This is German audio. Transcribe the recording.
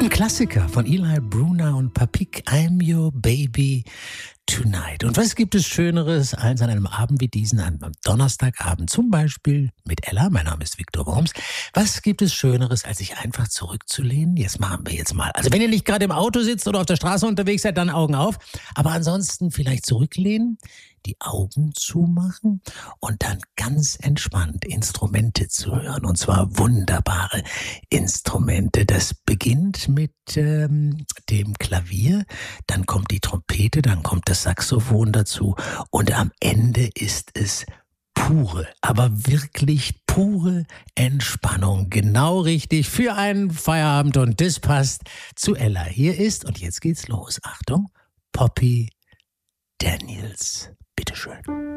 Ein Klassiker von Eli Brunner und Papik, I'm Your Baby Tonight. Und was gibt es Schöneres, als an einem Abend wie diesen, am Donnerstagabend, zum Beispiel mit Ella, mein Name ist Viktor Worms, was gibt es Schöneres, als sich einfach zurückzulehnen? Jetzt machen wir jetzt mal. Also wenn ihr nicht gerade im Auto sitzt oder auf der Straße unterwegs seid, dann Augen auf. Aber ansonsten vielleicht zurücklehnen, die Augen zumachen und dann ganz entspannt Instrumente zu hören. Und zwar wunderbare Instrumente. Das beginnt mit dem Klavier, dann kommt die Trompete, dann kommt das Saxophon dazu und am Ende ist es pure, aber wirklich pure Entspannung. Genau richtig für einen Feierabend und das passt zu Ella. Hier ist, und jetzt geht's los, Achtung, Poppy Daniels. Bitteschön.